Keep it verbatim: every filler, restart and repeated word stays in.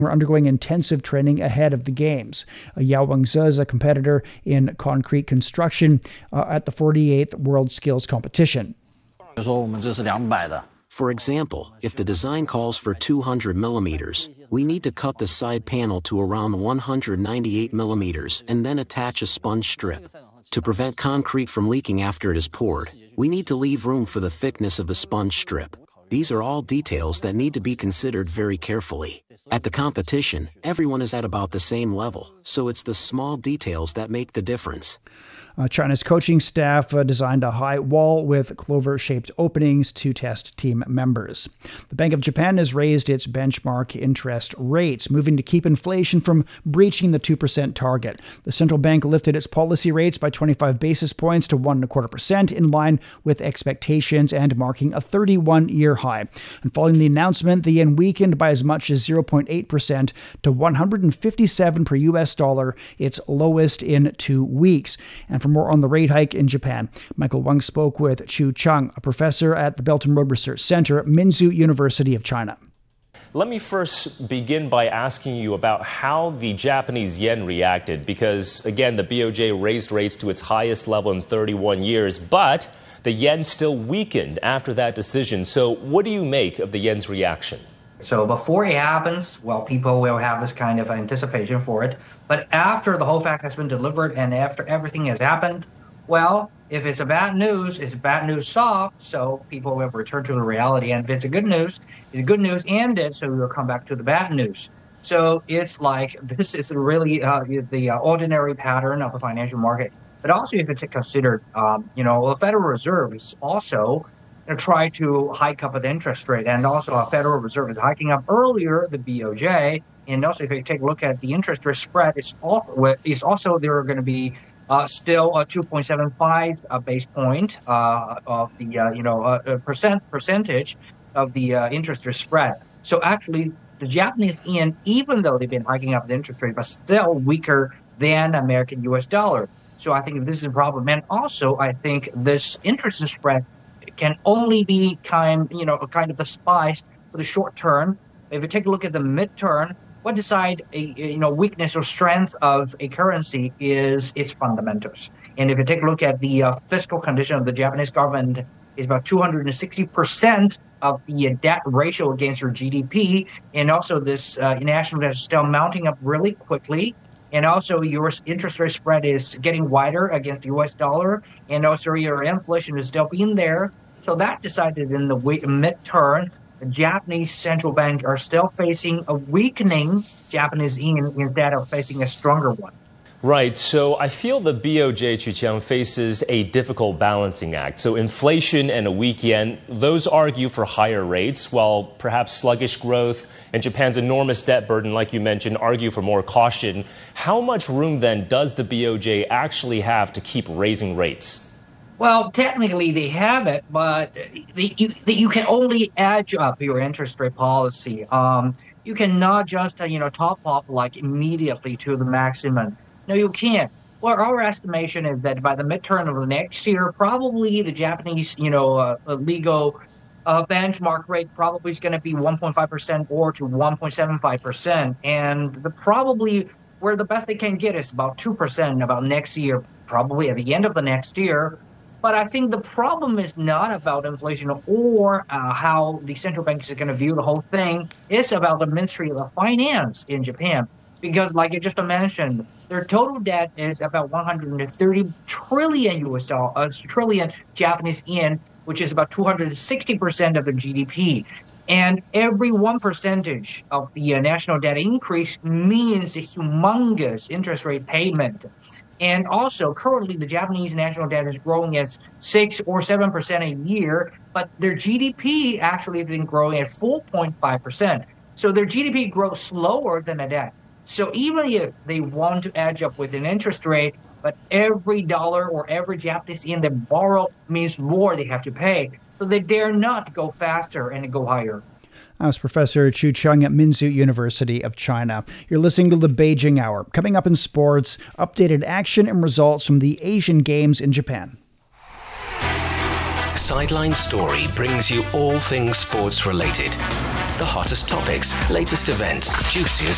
were undergoing intensive training ahead of the games. Uh, Yao Wengze is a competitor in concrete construction uh, at the forty-eighth World Skills Competition. For example, if the design calls for two hundred millimeters, we need to cut the side panel to around one hundred ninety-eight millimeters and then attach a sponge strip. To prevent concrete from leaking after it is poured, we need to leave room for the thickness of the sponge strip. These are all details that need to be considered very carefully. At the competition, everyone is at about the same level, so it's the small details that make the difference. Uh, China's coaching staff uh, designed a high wall with clover-shaped openings to test team members. The Bank of Japan has raised its benchmark interest rates, moving to keep inflation from breaching the two percent target. The central bank lifted its policy rates by twenty-five basis points to one and a quarter percent, in line with expectations and marking a thirty-one-year high. And following the announcement, the yen weakened by as much as zero point eight percent to one hundred fifty-seven per U S dollar, its lowest in two weeks. And for more on the rate hike in Japan, Michael Wang spoke with Chu Chang, a professor at the Belt and Road Research Center at Minzu University of China. Let me first begin by asking you about how the Japanese yen reacted, because, again, the B O J raised rates to its highest level in thirty-one years, but the yen still weakened after that decision. So what do you make of the yen's reaction? So before it happens, well, people will have this kind of anticipation for it. But after the whole fact has been delivered and after everything has happened, well, if it's a bad news, it's bad news soft, so people will return to the reality. And if it's a good news, the good news ended, so we will come back to the bad news. So it's like, this is really uh, the uh, ordinary pattern of the financial market. But also, if it's considered, um, you know, the Federal Reserve is also try to hike up the interest rate. And also, our Federal Reserve is hiking up earlier, the B O J. And also, if you take a look at the interest rate spread, it's also, it's also there are going to be uh, still a two point seven five uh, base point uh, of the, uh, you know, uh, percent percentage of the uh, interest rate spread. So actually, the Japanese yen, even though they've been hiking up the interest rate, but still weaker than American U S dollar. So I think this is a problem. And also, I think this interest spread can only be kind, you know, kind of the spice for the short term. If you take a look at the midterm, what decide a, you know, weakness or strength of a currency is its fundamentals. And if you take a look at the uh, fiscal condition of the Japanese government, is about two hundred sixty percent of the debt ratio against your G D P. And also this uh, national debt is still mounting up really quickly. And also your interest rate spread is getting wider against the U S dollar. And also your inflation is still being there. So that decided in the midterm, the Japanese central bank are still facing a weakening Japanese yen instead of facing a stronger one. Right. So I feel the B O J, Chu Chang, faces a difficult balancing act. So inflation and a weak yen, those argue for higher rates, while perhaps sluggish growth and Japan's enormous debt burden, like you mentioned, argue for more caution. How much room, then, does the B O J actually have to keep raising rates? Well, technically they have it, but the, you, the, you can only edge up your interest rate policy. Um, you cannot just, uh, you know, top off like immediately to the maximum. No, you can't. Well, our estimation is that by the midterm of the next year, probably the Japanese, you know, uh, legal uh, benchmark rate probably is going to be one point five percent or to one point seven five percent. And the probably where the best they can get is about two percent about next year, probably at the end of the next year. But I think the problem is not about inflation or uh, how the central bank is going to view the whole thing. It's about the Ministry of Finance in Japan. Because like I just mentioned, their total debt is about one hundred thirty trillion U S dollar, uh, trillion Japanese yen, which is about two hundred sixty percent of the G D P. And every one percentage of the uh, national debt increase means a humongous interest rate payment. And also, currently, the Japanese national debt is growing at six or seven percent a year, but their G D P actually has been growing at four point five percent. So their G D P grows slower than the debt. So even if they want to edge up with an interest rate, but every dollar or every Japanese yen they borrow means more they have to pay. So they dare not go faster and go higher. That was Professor Chu Chang at Minzu University of China. You're listening to the Beijing Hour. Coming up in sports, updated action and results from the Asian Games in Japan. Sideline Story brings you all things sports related. The hottest topics, latest events, juiciest